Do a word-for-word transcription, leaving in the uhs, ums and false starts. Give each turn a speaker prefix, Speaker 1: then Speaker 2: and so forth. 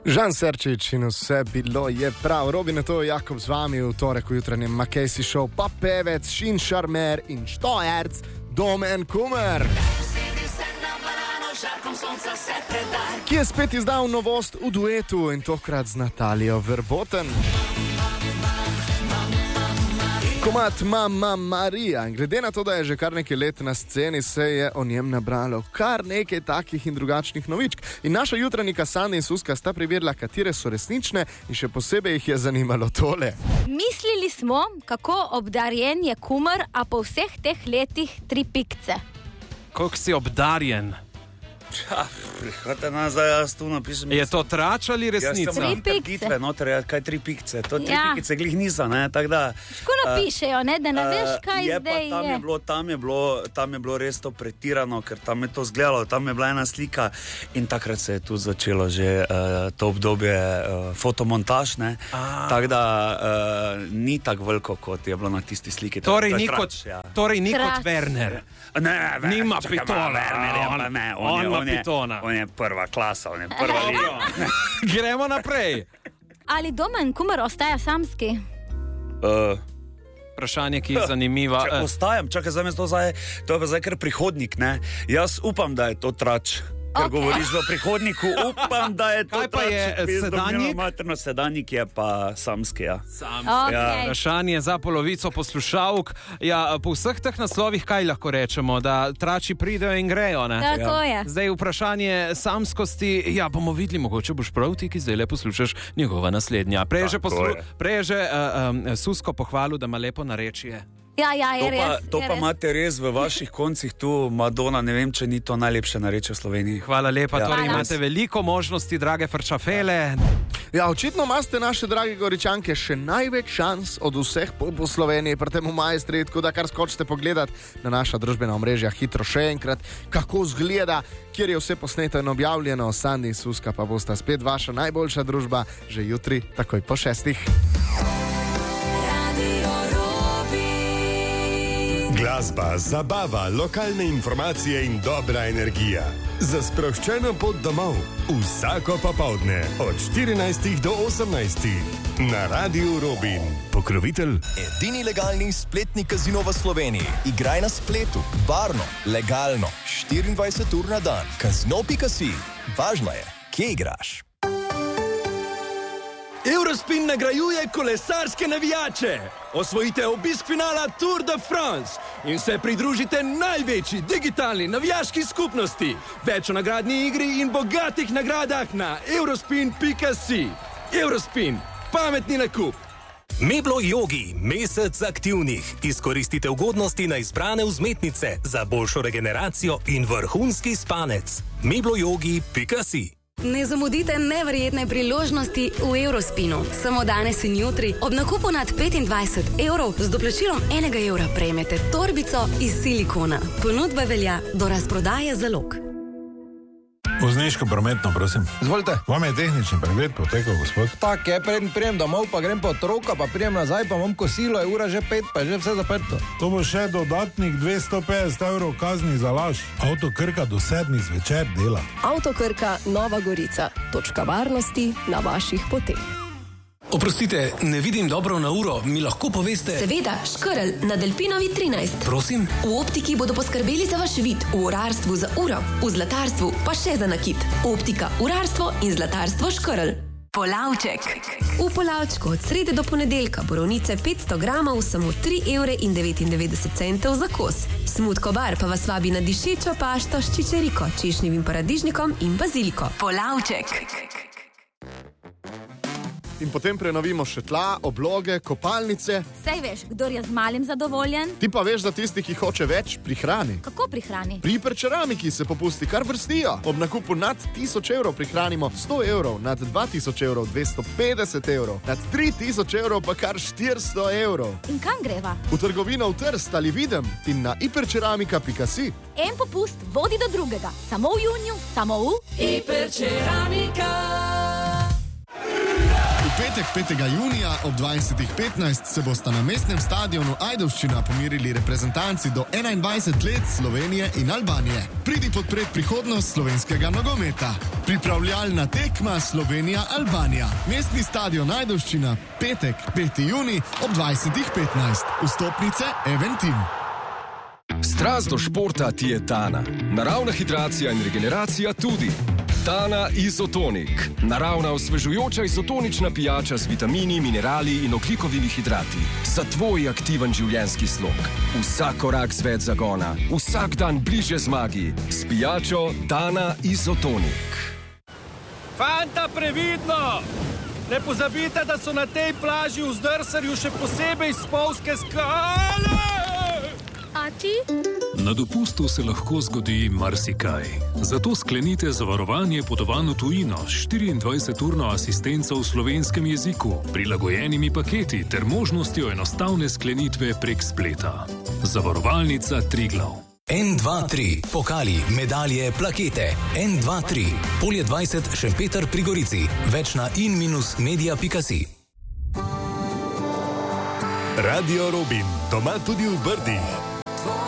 Speaker 1: Žan Serčič in vse bilo je prav. Robin je to, Jakob z vami v torek v jutranjem Makejsi show, pa pevec, Šin Šarmer in štojerc Domen Kumer, ki je spet izdal novost v duetu in tokrat z Natalijo Verboten. Komad Mama Marija. Glede na to, da je že kar nekaj let na sceni, se je o njem nabralo kar nekaj takih in drugačnih novičk. In naša jutranjika Sandi in Suska sta preverila, katere so resnične, in še posebej jih je zanimalo tole.
Speaker 2: Mislili smo, kako obdarjen je Kumer, a po vseh teh letih tri pikce.
Speaker 3: Koliko si obdarjen?
Speaker 4: Prihajte nazaj, jaz tu napišem.
Speaker 3: Je to trač ali resnica?
Speaker 4: Jaz sem vam trditve, noter, kaj tri pikce. To tri
Speaker 2: Ja.
Speaker 4: pikice glih niso, ne, tako da...
Speaker 2: Ško napišejo, ne, da ne veš, kaj
Speaker 4: je
Speaker 2: zdaj
Speaker 4: pa, tam
Speaker 2: je.
Speaker 4: je. Bilo, tam, je bilo, tam je bilo res to pretirano, ker tam je to zgledalo, tam je bila ena slika in takrat se je tu začelo že uh, to obdobje uh, fotomontaž, ne. Tako da uh, ni tako veliko, kot je bilo na tisti sliki.
Speaker 3: Torej
Speaker 4: To je
Speaker 3: ni
Speaker 4: trač,
Speaker 3: kot,
Speaker 4: ja.
Speaker 3: torej ni
Speaker 2: Trač.
Speaker 3: kot Werner.
Speaker 4: Ne, ve,
Speaker 3: Nima
Speaker 4: čakaj,
Speaker 3: pitona.
Speaker 4: Werner je pa ne, on,
Speaker 3: On
Speaker 4: je,
Speaker 3: ima
Speaker 4: on, je,
Speaker 3: pitona.
Speaker 4: on je prva klasa, on je prva liga.
Speaker 3: Gremo naprej.
Speaker 2: Ali Domen Kumer ostaja samski?
Speaker 4: Uh,
Speaker 3: Vprašanje, ki je zanimiva.
Speaker 4: Če ostajam, čakaj, zdaj me to zdaj, to je pa zdaj kar prihodnik, ne? Jaz upam, da je to trač. Ker
Speaker 2: Ok.
Speaker 4: govoriš o prihodniku, upam, da je to
Speaker 3: Kaj pa
Speaker 4: trač.
Speaker 3: je,
Speaker 4: Pizdo,
Speaker 3: sedanjik?
Speaker 4: mila materno, sedanjik je pa samski, ja.
Speaker 3: Sam.
Speaker 2: Ok.
Speaker 4: Ja.
Speaker 3: Vprašanje za polovico poslušalk. Ja, po vseh teh naslovih kaj lahko rečemo? Da trači pridejo in grejo, ne?
Speaker 2: Tako je.
Speaker 3: Zdaj vprašanje samskosti, ja, bomo videli, mogoče boš prav ti, ki zdaj le poslušaš njegova naslednja. Prej je že,
Speaker 4: Tako
Speaker 3: poslu...
Speaker 4: je.
Speaker 3: Prej je že uh, um, Susko pohvalil, da ima lepo narečje.
Speaker 2: Ja, ja, je
Speaker 4: To
Speaker 2: res.
Speaker 4: pa, to
Speaker 2: je
Speaker 4: pa
Speaker 2: res.
Speaker 4: imate res v vaših koncih tu, Madonna, ne vem, če ni to najlepše nareče v Sloveniji.
Speaker 3: Hvala lepa,
Speaker 4: Ja.
Speaker 3: torej
Speaker 2: Hvala.
Speaker 3: imate veliko možnosti, drage frčafele.
Speaker 1: Ja, očitno imate naše drage Goričanke še največ šans od vseh po, po Sloveniji, pri tem v majstri, tako da kar skočite pogledat na naša družbena omrežja hitro še enkrat, kako zgleda, kjer je vse posneto in objavljeno. Sandi in Suska pa bosta spet vaša najboljša družba že jutri, takoj po šestih.
Speaker 5: Glasba, zabava, lokalne informacije in dobra energija. Za sproščeno pot domov. Vsako popoldne od štirinajstih do osemnajstih na Radiu Robin. Pokrovitelj
Speaker 6: Edini legalni spletni kazino v Sloveniji. Igraj na spletu, varno, legalno, štiriindvajset ur na dan. Kazino pika si. Važno je, kje igraš.
Speaker 7: Eurospin nagrajuje kolesarske navijače. Osvojite obisk finala Tour de France in se pridružite največji digitalni navijaški skupnosti. Več o nagradni igri in bogatih nagradah na eurospin pika si. Eurospin, pametni nakup.
Speaker 8: Meblo Yogi, mesec aktivnih. Izkoristite ugodnosti na izbrane vzmetnice za boljšo regeneracijo in vrhunski spanec. meblo yogi pika si.
Speaker 9: Ne zamudite neverjetne priložnosti v Eurospinu. Samo danes in jutri ob nakupu nad petindvajset evrov z doplačilom enega evra prejmete torbico iz silikona. Ponudba velja do razprodaje zalog.
Speaker 10: Vozniško prometno, prosim.
Speaker 11: Izvolite.
Speaker 10: Vam je tehnični pregled potekal, gospod?
Speaker 11: Tak je, preden prijem domov, pa grem po otroka, pa prijem nazaj, pa imam kosilo, je ura že pet, pa je že vse zaprto.
Speaker 10: To bo še dodatnih dvesto petdeset evrov kazni za laž. Avto Krka do sedmih zvečer dela.
Speaker 12: Avto Krka Nova Gorica. Točka varnosti na vaših poteh.
Speaker 13: Oprostite, ne vidim dobro na uro, mi lahko poveste?
Speaker 14: Seveda, Škrl na Delfinovi trinajst.
Speaker 13: Prosim?
Speaker 14: V optiki bodo poskrbeli za vaš vid, v urarstvu za uro, v zlatarstvu pa še za nakit. Optika, urarstvo in zlatarstvo Škrl. Polavček. V Polavčku od srede do ponedeljka borovnice petsto gramov samo tri evre in devetindevetdeset centov za kos. Smutko bar pa vas vabi na dišečo pašto s čičeriko, češnjevim paradižnikom in baziliko. Polavček.
Speaker 1: In potem prenovimo še tla, obloge, kopalnice.
Speaker 2: Sej veš, kdor je z malim zadovoljen.
Speaker 1: Ti pa veš, da tisti, ki hoče več, prihrani.
Speaker 2: Kako prihrani?
Speaker 1: Pri Hiperčeramiki se popusti kar vrstijo. Ob nakupu nad tisoč evrov prihranimo sto evrov, nad dva tisoč evrov dvesto petdeset evrov, nad tri tisoč evrov pa kar štiristo evrov.
Speaker 2: In kam greva?
Speaker 1: V trgovino v Trst ali Videm in na hiperčeramika pika si.
Speaker 2: En popust vodi do drugega. Samo v juniju, samo v
Speaker 15: Hiperčeramika.
Speaker 5: V
Speaker 1: petek petega junija ob dvajset petnajst se bosta na mestnem stadionu Ajdovščina pomirili reprezentanci do enaindvajset let Slovenije in Albanije. Pridi podpret prihodnost slovenskega nogometa. Pripravljalna tekma Slovenija-Albanija. Mestni stadion Ajdovščina, petek peti junij ob dvajset petnajst. Vstopnice Eventim.
Speaker 15: Strast do športa ti je Tana. Naravna hidracija in regeneracija tudi. Tana Izotonik. Naravna osvežujoča izotonična pijača z vitamini, minerali in ogljikovimi hidrati. Za tvoj aktiven življenjski slog. Vsak korak z več zagona. Vsak dan bliže zmagi. S pijačo Tana Izotonik.
Speaker 16: Fanta, previdno! Ne pozabite, da so na tej plaži v Zdrsarju še posebej spolzke skale!
Speaker 2: A ti?
Speaker 13: Na dopustu se lahko zgodi marsikaj. Zato sklenite zavarovanje potovanj v tujino s štiriindvajseturno asistenco v slovenskem jeziku, prilagojenimi paketi ter možnostjo enostavne sklenitve prek spleta. Zavarovalnica Triglav.
Speaker 8: en dva tri. Pokali, medalje, plakete. en dva tri. Polje dvajset, Šempeter pri Gorici. Več na in minus media pika si.
Speaker 5: Radio Robin, doma tudi v Brdih.